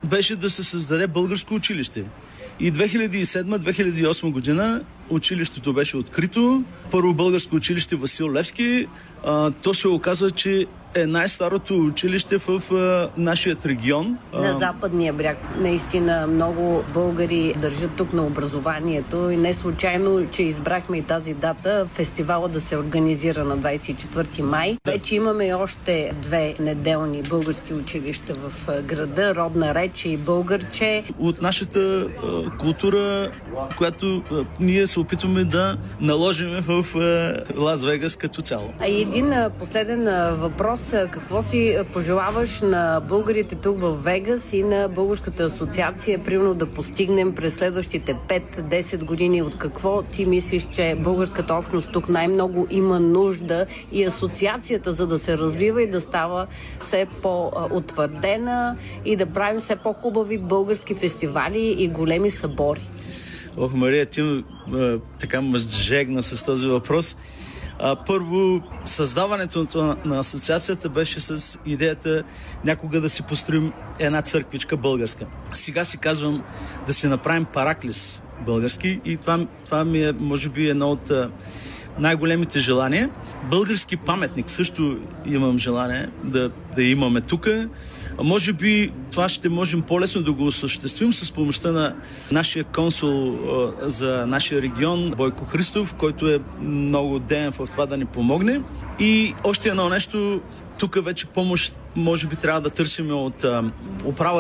беше да се създаде българско училище. И 2007-2008 година училището беше открито. Първо българско училище Васил Левски. То се оказа, че е най-старото училище в нашия регион. На западния бряг. Наистина много българи държат тук на образованието и не случайно, че избрахме и тази дата фестивала да се организира на 24 май. Вече имаме още 2 неделни български училища в града, Родна реч и Българче. От нашата култура, която ние се опитваме да наложим в Лас Вегас като цяло. А един последен въпрос. Какво си пожелаваш на българите тук в Вегас и на Българската асоциация, примерно да постигнем през следващите 5-10 години? От какво ти мислиш, че българската общност тук най-много има нужда и асоциацията, за да се развива и да става все по-утвърдена и да правим все по-хубави български фестивали и големи събори? Ох, Мария, ти така ме жегна с този въпрос. Първо, създаването на асоциацията беше с идеята някога да си построим една църквичка българска. Сега си казвам да си направим параклис български и това ми е, може би, едно от най-големите желания. Български паметник също имам желание да имаме тук. Може би това ще можем по-лесно да го осъществим с помощта на нашия консул за нашия регион Бойко Христов, който е много деен в това да ни помогне. И още едно нещо, тук вече помощ може би трябва да търсим от управа